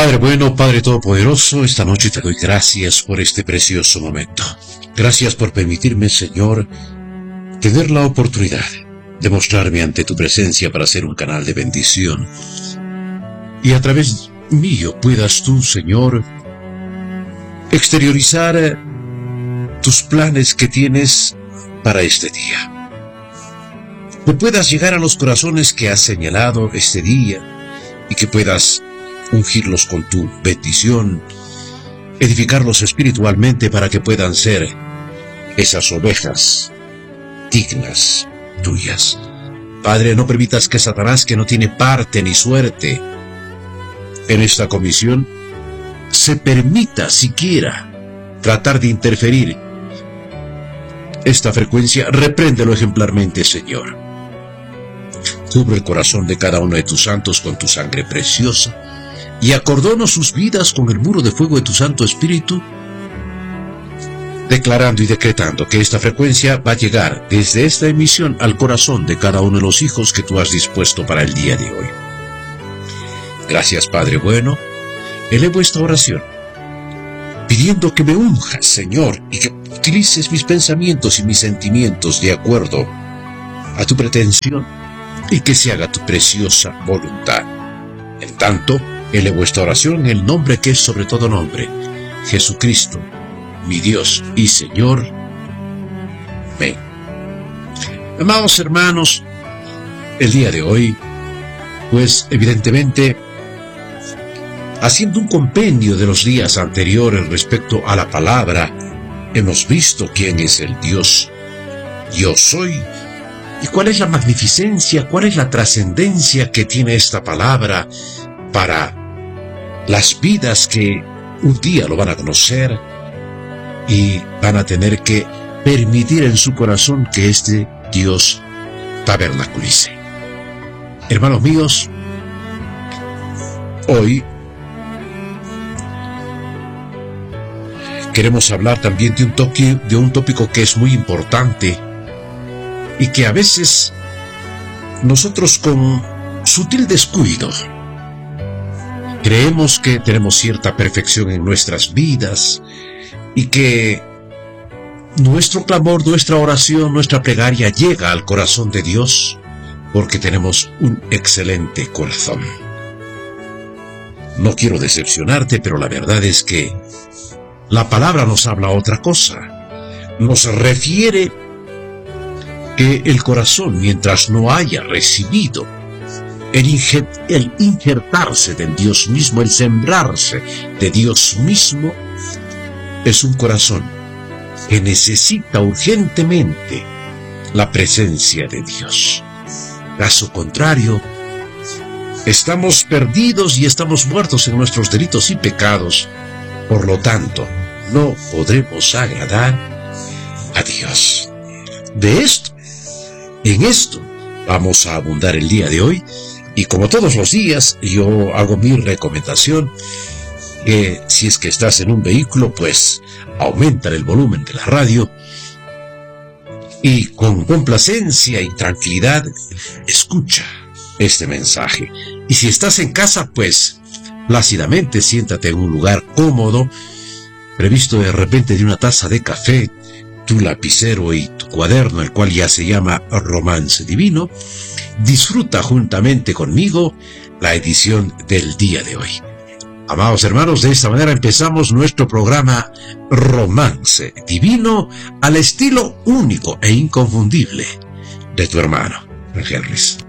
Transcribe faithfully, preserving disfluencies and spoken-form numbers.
Padre bueno, Padre todopoderoso, esta noche te doy gracias por este precioso momento. Gracias por permitirme, Señor, tener la oportunidad de mostrarme ante tu presencia para ser un canal de bendición. Y a través mío puedas tú, Señor, exteriorizar tus planes que tienes para este día. Que puedas llegar a los corazones que has señalado este día y que puedas ungirlos con tu bendición, edificarlos espiritualmente para que puedan ser esas ovejas dignas tuyas. Padre, no permitas que Satanás, que no tiene parte ni suerte en esta comisión, se permita siquiera tratar de interferir esta frecuencia. Repréndelo ejemplarmente, Señor. Cubre el corazón de cada uno de tus santos con tu sangre preciosa y acordona sus vidas con el muro de fuego de tu Santo Espíritu, declarando y decretando que esta frecuencia va a llegar desde esta emisión al corazón de cada uno de los hijos que tú has dispuesto para el día de hoy. Gracias, Padre bueno. Elevo esta oración pidiendo que me unjas, Señor, y que utilices mis pensamientos y mis sentimientos de acuerdo a tu pretensión y que se haga tu preciosa voluntad. En tanto, elevo esta oración en el nombre que es sobre todo nombre, Jesucristo, mi Dios y Señor. Amén. Amados hermanos, el día de hoy, pues evidentemente, haciendo un compendio de los días anteriores respecto a la palabra, hemos visto quién es el Dios Yo Soy y cuál es la magnificencia, cuál es la trascendencia que tiene esta palabra para las vidas que un día lo van a conocer y van a tener que permitir en su corazón que este Dios tabernaculice. Hermanos míos, hoy queremos hablar también de un, toque, de un tópico que es muy importante y que a veces nosotros con sutil descuido creemos que tenemos cierta perfección en nuestras vidas y que nuestro clamor, nuestra oración, nuestra plegaria llega al corazón de Dios porque tenemos un excelente corazón. No quiero decepcionarte, pero la verdad es que la palabra nos habla otra cosa. Nos refiere que el corazón, mientras no haya recibido el, injer, el injertarse del Dios mismo, el sembrarse de Dios mismo, es un corazón que necesita urgentemente la presencia de Dios. Caso contrario, estamos perdidos y estamos muertos en nuestros delitos y pecados. Por lo tanto, no podremos agradar a Dios. De esto, en esto, vamos a abundar el día de hoy. Y como todos los días, yo hago mi recomendación que si es que estás en un vehículo, pues aumenta el volumen de la radio y con complacencia y tranquilidad escucha este mensaje. Y si estás en casa, pues plácidamente siéntate en un lugar cómodo, previsto de repente de una taza de café, tu lapicero y tu cuaderno, el cual ya se llama Romance Divino. Disfruta juntamente conmigo la edición del día de hoy. Amados hermanos, de esta manera empezamos nuestro programa Romance Divino al estilo único e inconfundible de tu hermano, Henrys.